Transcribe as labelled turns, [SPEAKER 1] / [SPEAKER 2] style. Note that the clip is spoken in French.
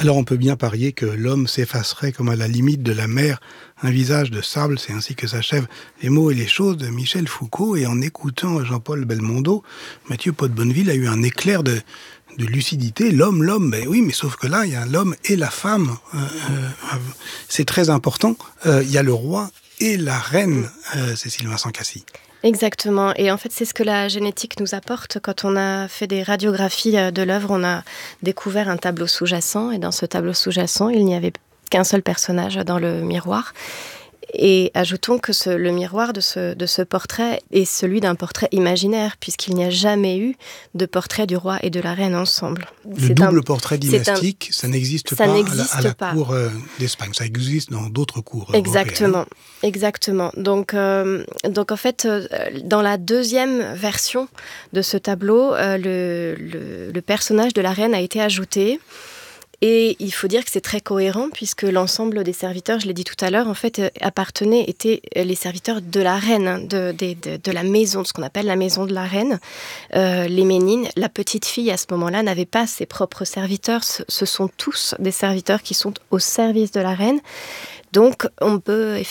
[SPEAKER 1] Alors on peut bien parier que l'homme s'effacerait comme à la limite de la mer un visage de sable, c'est ainsi que s'achèvent les mots et les choses de Michel Foucault. Et en écoutant Jean-Paul Belmondo, Mathieu Pot-Bonneville a eu un éclair de lucidité. L'homme, ben oui, mais sauf que là, il y a l'homme et la femme. C'est très important. Il y a le roi et la reine, Cécile Vincent-Cassis.
[SPEAKER 2] Exactement. Et en fait, c'est ce que la génétique nous apporte. Quand on a fait des radiographies de l'œuvre, on a découvert un tableau sous-jacent. Et dans ce tableau sous-jacent, il n'y avait qu'un seul personnage dans le miroir. Et ajoutons que le miroir de ce portrait est celui d'un portrait imaginaire, puisqu'il n'y a jamais eu de portrait du roi et de la reine ensemble.
[SPEAKER 1] Le double portrait dynastique, ça n'existe pas à la cour d'Espagne. Ça existe dans d'autres cours européennes.
[SPEAKER 2] Exactement. Donc en fait, dans la deuxième version de ce tableau, le personnage de la reine a été ajouté. Et il faut dire que c'est très cohérent puisque l'ensemble des serviteurs, je l'ai dit tout à l'heure, en fait, étaient les serviteurs de la reine, de la maison, de ce qu'on appelle la maison de la reine. Les Ménines, la petite fille à ce moment-là n'avait pas ses propres serviteurs. Ce sont tous des serviteurs qui sont au service de la reine. Donc, on peut